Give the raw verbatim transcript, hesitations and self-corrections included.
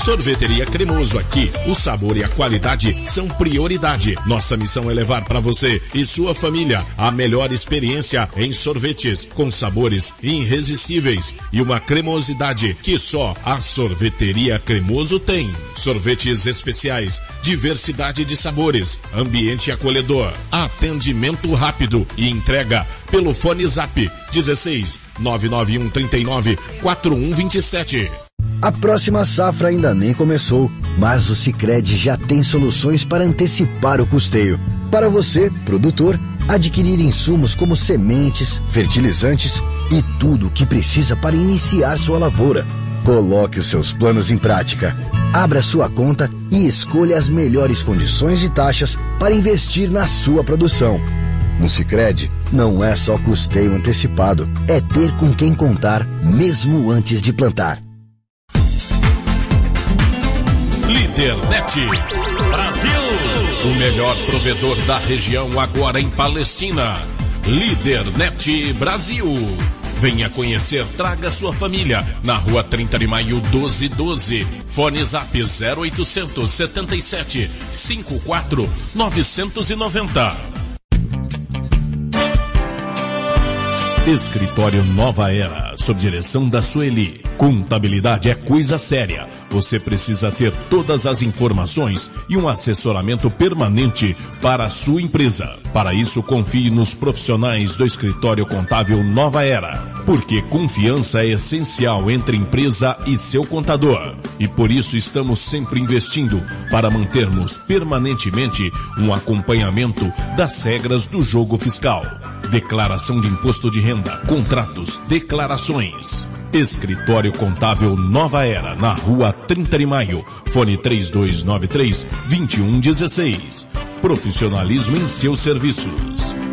Sorveteria Cremoso, aqui o sabor e a qualidade são prioridade. Nossa missão é levar para você e sua família a melhor experiência em sorvetes, com sabores irresistíveis e uma cremosidade que só a Sorveteria Cremoso tem. Sorvetes especiais, diversidade de sabores, ambiente acolhedor, atendimento rápido e entrega pelo fone Zap dezesseis, nove nove um, trinta e nove, quatro um dois sete. A próxima safra ainda nem começou, mas o Sicredi já tem soluções para antecipar o custeio. Para você, produtor, adquirir insumos como sementes, fertilizantes e tudo o que precisa para iniciar sua lavoura. Coloque os seus planos em prática. Abra sua conta e escolha as melhores condições e taxas para investir na sua produção. No Sicredi, não é só custeio antecipado, é ter com quem contar, mesmo antes de plantar. Lídernet Brasil, o melhor provedor da região agora em Palestina. Lídernet Brasil. Venha conhecer, traga sua família, na rua trinta de maio, doze doze. Fone Zap zero oitocentos, setenta e sete, cinquenta e quatro, novecentos e noventa. Escritório Nova Era, sob direção da Sueli. Contabilidade é coisa séria. Você precisa ter todas as informações e um assessoramento permanente para a sua empresa. Para isso, confie nos profissionais do Escritório Contábil Nova Era, porque confiança é essencial entre empresa e seu contador. E por isso estamos sempre investindo para mantermos permanentemente um acompanhamento das regras do jogo fiscal. Declaração de imposto de renda, contratos, declarações. Escritório Contábil Nova Era, na rua trinta de maio, fone três dois nove três, dois um um seis. Profissionalismo em seus serviços.